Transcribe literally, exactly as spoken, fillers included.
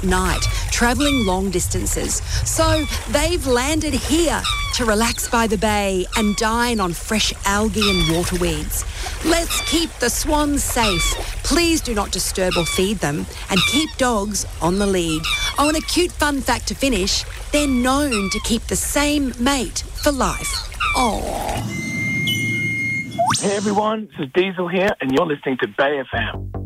at night, travelling long distances. So they've landed here to relax by the bay and dine on fresh algae and waterweeds. Let's keep the swans safe. Please do not disturb or feed them, and keep dogs on the lead. Oh, and a cute fun fact to finish, they're known to keep the same mate for life. Oh. Hey everyone, this is Diesel here, and you're listening to Bay F M.